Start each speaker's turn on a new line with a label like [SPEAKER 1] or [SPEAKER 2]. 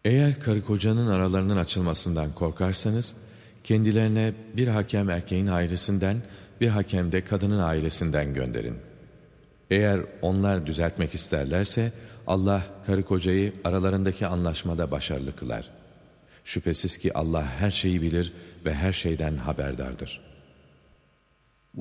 [SPEAKER 1] Eğer karı kocanın aralarının açılmasından korkarsanız, kendilerine bir hakem erkeğin ailesinden, bir hakem de kadının ailesinden gönderin. Eğer onlar düzeltmek isterlerse, Allah karı kocayı aralarındaki anlaşmada başarılı kılar. Şüphesiz ki Allah her şeyi bilir ve her şeyden haberdardır.